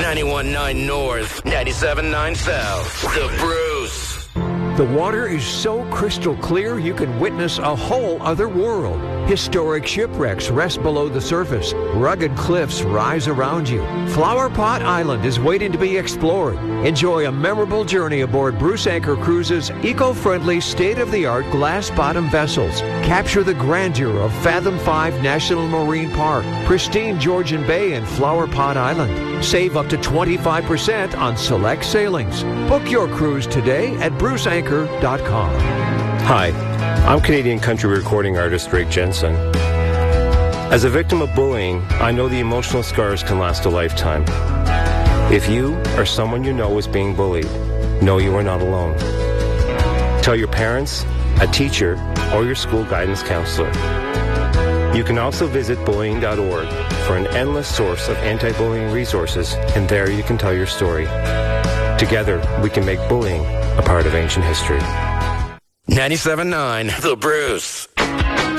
91.9 North, 97.9 South. The Bruce. The water is so crystal clear you can witness a whole other world. Historic shipwrecks rest below the surface. Rugged cliffs rise around you. Flower Pot Island is waiting to be explored. Enjoy a memorable journey aboard Bruce Anchor Cruises' eco-friendly, state-of-the-art glass-bottom vessels. Capture the grandeur of Fathom 5 National Marine Park, pristine Georgian Bay, and Flower Pot Island. Save up to 25% on select sailings. Book your cruise today at bruceanchor.com. Hi, I'm Canadian country recording artist Drake Jensen. As a victim of bullying, I know the emotional scars can last a lifetime. If you or someone you know is being bullied, know you are not alone. Tell your parents, a teacher, or your school guidance counselor. You can also visit bullying.org for an endless source of anti-bullying resources, and there you can tell your story. Together, we can make bullying a part of ancient history. 97.9 The Bruce.